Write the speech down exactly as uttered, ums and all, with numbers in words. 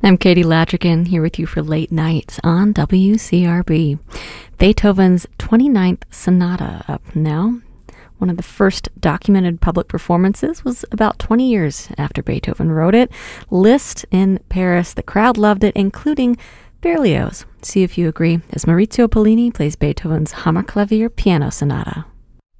I'm Katie Latrigan here with you for Late Nights on W C R B. Beethoven's twenty-ninth Sonata up now. One of the first documented public performances was about twenty years after Beethoven wrote it. Liszt in Paris. The crowd loved it, including Berlioz. See if you agree, as Maurizio Pollini plays Beethoven's Hammerklavier Piano Sonata.